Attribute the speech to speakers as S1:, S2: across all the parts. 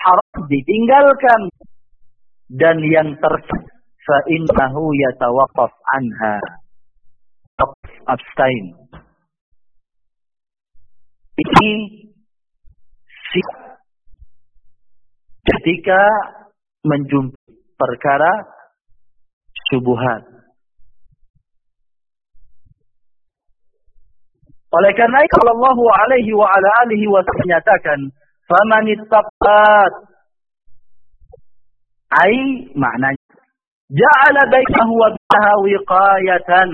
S1: haram ditinggalkan, dan yang fa innahu yatawaqqaf anha, abstain. Ini ketika menjumpai perkara syubhat. Oleh karena itu Allah alaihi wa ala alihi wasallam menyatakan, "Faman ittaqat", ai maknanya ja'ala bainahu wa bainaha wiqayatan.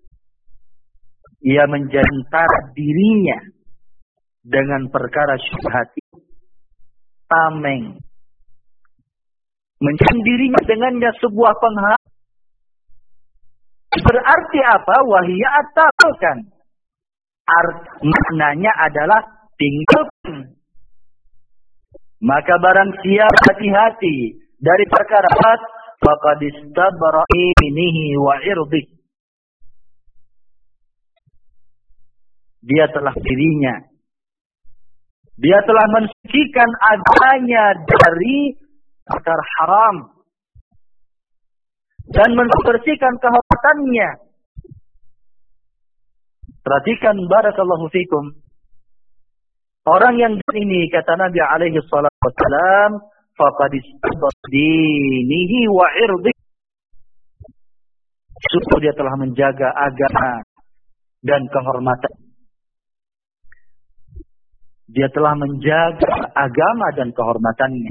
S1: Ia menjantar dirinya dengan perkara syubhat, tameng. Menjadikan dirinya dengannya sebuah penghalang. Berarti apa? Wahiyya at-taqalkan. Maknanya adalah tinggalkan. Maka barang siapa hati-hati dari perkara faqad istabra dinihi wa irdihi. Dia telah dirinya. Dia telah mensucikan agamanya dari perkara haram dan membersihkan kehormatannya. Perhatikan, barakallahu fikum. Orang yang ini, kata Nabi alaihi salatu wassalam, faqad istabra dinihi wa irdihi. Sungguh dia telah menjaga agama dan kehormatan. Dia telah menjaga agama dan kehormatannya.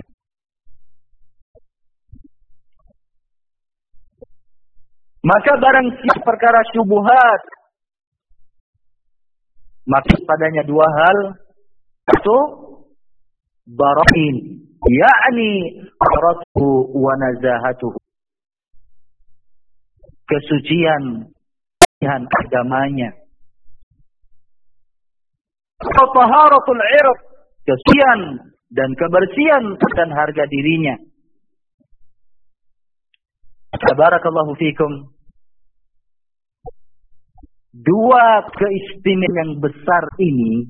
S1: Maka barang siapa perkara syubhat, maka padanya dua hal. Satu, barain, yakni qaratuhu wa nazahatuhu. Kesucian agamanya. Taharatul irq, kesucian dan kebersihan dan harga dirinya. Barakallahu fikum. Dua keistimewaan yang besar ini,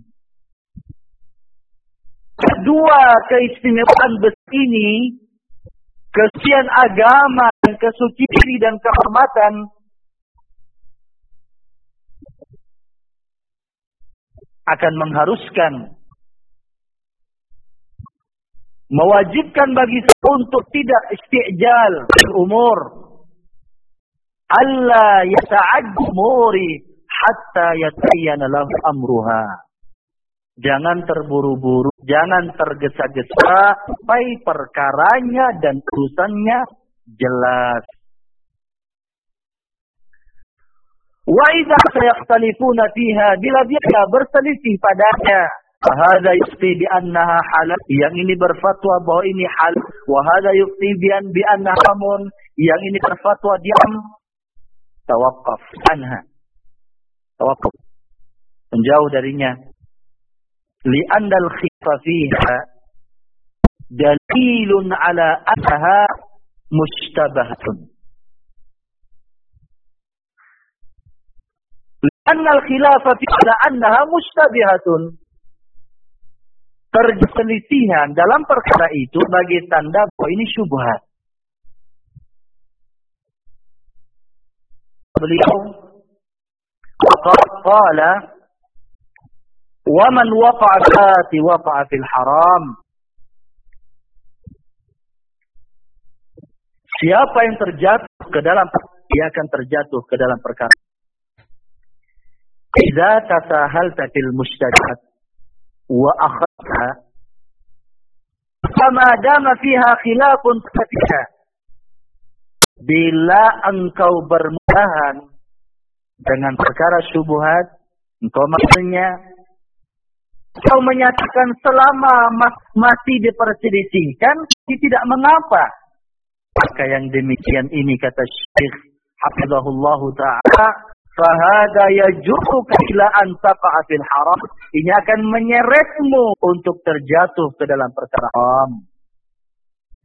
S1: kesucian agama dan kesucian diri dan kehormatan, akan mengharuskan, mewajibkan bagi untuk tidak istijal umur, alla yata'addu umuri hatta yatayyana lahu amruha. Jangan terburu-buru, jangan tergesa-gesa sampai perkaranya dan urusannya jelas. Wa idza sayakhtalifuna fiha, bila dia berselisih padanya, hadza yufti bi annaha halal, yang ini berfatwa bahwa ini halal, wa hadza yufti bi annaha haram, yang ini berfatwa diam, tawaqqaf anha, tawaqqaf, menjauh darinya. Li'anna al-khilafa fiha dalilun ala annaha mushtabahatun. Li'anna al-khilafa fiha ala annaha mushtabihatun. Perselisihan dalam perkara itu bagi tanda bahwa ini syubhat. Beliau qala wa man waqa'a fati waqa'a fil haram. Siapa yang terjatuh ke dalam, dia akan terjatuh ke dalam perkara. Idza tasahalta fil mushtabihat wa akhadha fama dama fiha khilafun fatiha. Bila engkau bermudahan dengan perkara syubhat, engkau maksudnya kau menyatakan selama masih diperselisihkan, tidak mengapa. Maka yang demikian ini, kata Syekh hafizahullahu ta'ala, fahada yajurruka ila an taqa'a fil haram. Ini akan menyeretmu untuk terjatuh ke dalam perkara haram.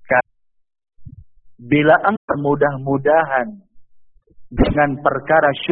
S1: Bila engkau mudah-mudahan dengan perkara syubhat,